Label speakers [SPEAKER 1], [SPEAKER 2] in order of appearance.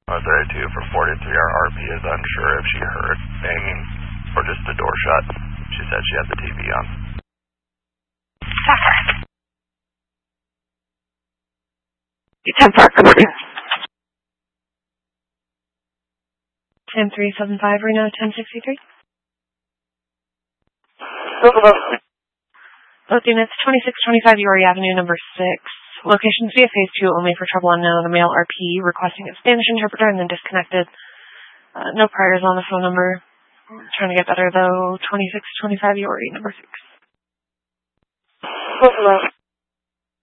[SPEAKER 1] 32 for 43. Our RP is unsure if she heard banging or just the door shut. She said she had the TV on.
[SPEAKER 2] Sapphire. 10 Park, good morning.
[SPEAKER 3] 10375, Reno 1063. Both units, 2625 Uri Avenue, number 6. Locations via phase 2 only for trouble unknown. The male RP requesting a Spanish interpreter and then disconnected. No priors on the phone number. Trying to get better though. 2625 Uri, number 6.
[SPEAKER 2] Hello.